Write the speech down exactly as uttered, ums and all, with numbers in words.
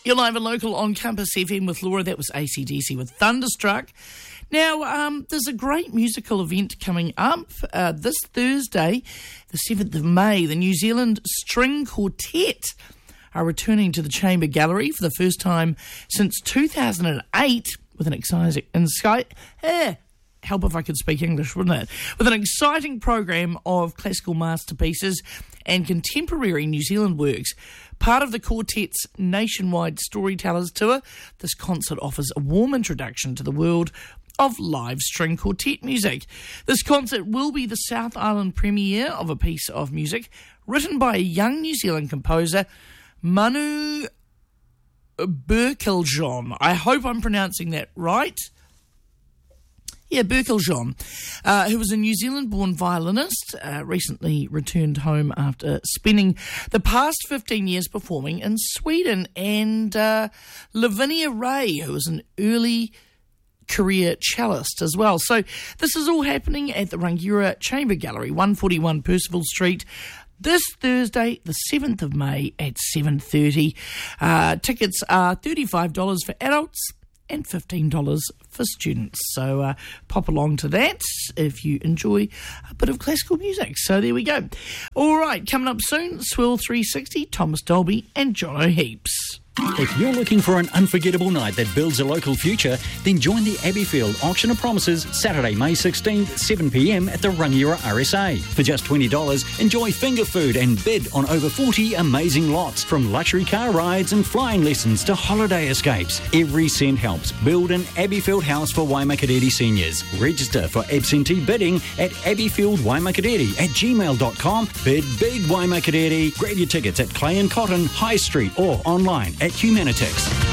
You're live and local on Campus F M with Laura. That was A C D C with Thunderstruck. Now, um, there's a great musical event coming up uh, this Thursday, the seventh of May. The New Zealand String Quartet are returning to the Chamber Gallery for the first time since two thousand eight with an exciting insight. Eh, help if I could speak English, wouldn't it? With an exciting program of classical masterpieces and contemporary New Zealand works. Part of the quartet's nationwide storytellers tour, this concert offers a warm introduction to the world of live string quartet music. This concert will be the South Island premiere of a piece of music written by a young New Zealand composer, Manu Burkeljohn. I hope I'm pronouncing that right. Yeah, Burkeljohn, uh, who was a New Zealand-born violinist, uh, recently returned home after spending the past fifteen years performing in Sweden, and uh, Lavinia Ray, who was an early career cellist as well. So this is all happening at the Rangiora Chamber Gallery, one forty-one Percival Street, this Thursday, the seventh of May at seven thirty. Uh, tickets are thirty-five dollars for adults and fifteen dollars for students. So uh, pop along to that if you enjoy a bit of classical music. So there we go. All right, coming up soon, Swirl three sixty, Thomas Dolby and John O'Heaps. If you're looking for an unforgettable night that builds a local future, then join the Abbeyfield Auction of Promises Saturday, May sixteenth, seven p m at the Rangiora R S A. For just twenty dollars, enjoy finger food and bid on over forty amazing lots, from luxury car rides and flying lessons to holiday escapes. Every cent helps. Build an Abbeyfield house for Waimakiriri seniors. Register for absentee bidding at abbeyfieldwaimakiriri at gmail dot com. Bid big, Waimakiriri. Grab your tickets at Clay and Cotton, High Street, or online at Humanitix.